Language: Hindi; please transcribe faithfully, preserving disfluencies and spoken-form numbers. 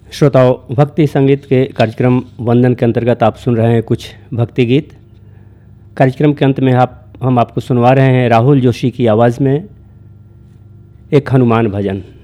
श्रोताओं, भक्ति संगीत के कार्यक्रम वंदन के अंतर्गत आप सुन रहे हैं कुछ भक्ति गीत। कार्यक्रम के अंत में आप हम आपको सुनवा रहे हैं राहुल जोशी की आवाज़ में एक हनुमान भजन।